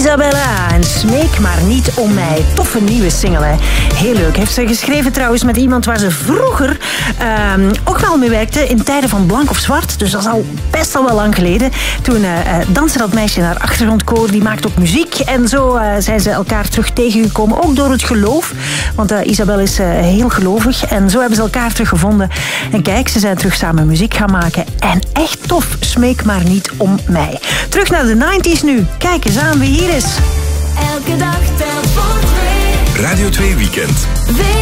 Isabella en Smeek maar niet om mij. Toffe nieuwe single, hè. Heel leuk. Heeft ze geschreven trouwens met iemand waar ze vroeger ook wel mee werkte in tijden van Blank of Zwart. Dus dat is al best al wel lang geleden. Toen danste dat meisje naar achtergrondkoor. Die maakte ook muziek. En zo zijn ze elkaar terug tegengekomen. Ook door het geloof. Want Isabel is heel gelovig. En zo hebben ze elkaar teruggevonden. En kijk, ze zijn terug samen muziek gaan maken. En echt tof. Smeek maar niet om mij. Terug naar de 90s nu. Kijk eens aan wie hier is. Elke dag telt voor twee. Radio 2 Weekend.